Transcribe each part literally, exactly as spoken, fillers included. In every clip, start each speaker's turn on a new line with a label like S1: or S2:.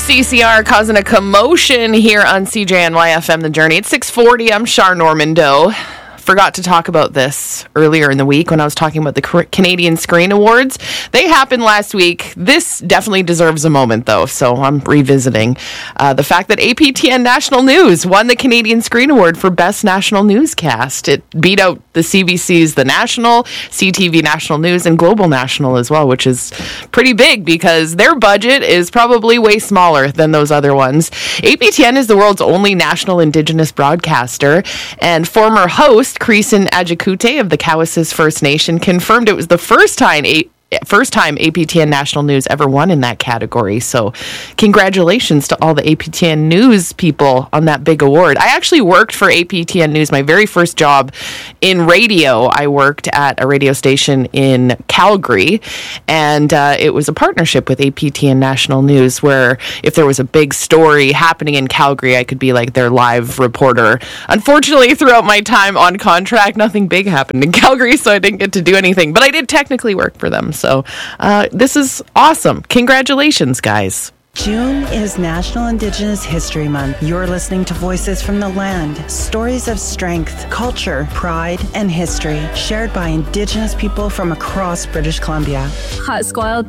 S1: C C R causing a commotion here on C J N Y F M The Journey. It's six forty. I'm Char Normando. Forgot to talk about this earlier in the week when I was talking about the Canadian Screen Awards. They happened last week. This definitely deserves a moment, though, so I'm revisiting uh, the fact that A P T N National News won the Canadian Screen Award for Best National Newscast. It beat out the C B C's The National, C T V National News, and Global National as well, which is pretty big because their budget is probably way smaller than those other ones. A P T N is the world's only national Indigenous broadcaster, and former host Creason Ajikute of the Cowessess First Nation confirmed it was the first time a First time A P T N National News ever won in that category. So congratulations to all the A P T N News people on that big award. I actually worked for A P T N News. My very first job in radio, I worked at a radio station in Calgary, and uh, it was a partnership with A P T N National News where if there was a big story happening in Calgary, I could be like their live reporter. Unfortunately, throughout my time on contract, nothing big happened in Calgary, so I didn't get to do anything, but I did technically work for them. So uh, this is awesome. Congratulations, guys.
S2: June is National Indigenous History Month. You're listening to Voices from the Land, stories of strength, culture, pride, and history shared by Indigenous people from across British Columbia.
S3: Hello,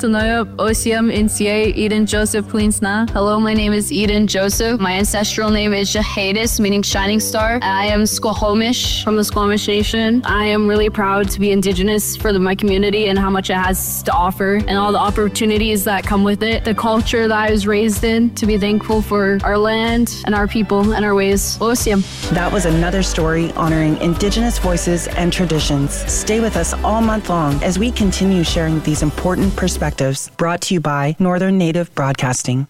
S3: my name is Eden Joseph. My ancestral name is Jahadis, meaning shining star. I am Squamish from the Squamish Nation. I am really proud to be Indigenous for the, my community and how much it has to offer and all the opportunities that come with it. The culture that I was raised in, to be thankful for our land and our people and our ways. Osium.
S2: That was another story honoring Indigenous voices and traditions. Stay with us all month long as we continue sharing these important perspectives. Brought to you by Northern Native Broadcasting.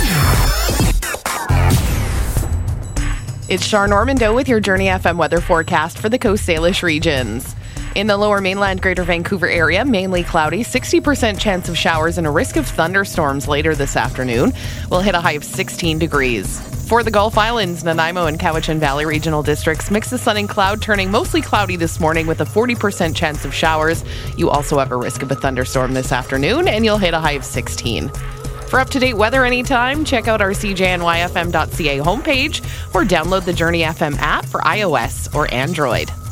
S1: It's Char Normando with your Journey F M weather forecast for the Coast Salish regions. In the lower mainland, Greater Vancouver area, mainly cloudy, sixty percent chance of showers and a risk of thunderstorms later this afternoon. We'll hit a high of sixteen degrees. For the Gulf Islands, Nanaimo and Cowichan Valley regional districts, mix of sun and cloud, turning mostly cloudy this morning with a forty percent chance of showers. You also have a risk of a thunderstorm this afternoon, and you'll hit a high of sixteen. For up-to-date weather anytime, check out our C J N Y F M dot C A homepage or download the Journey F M app for iOS or Android.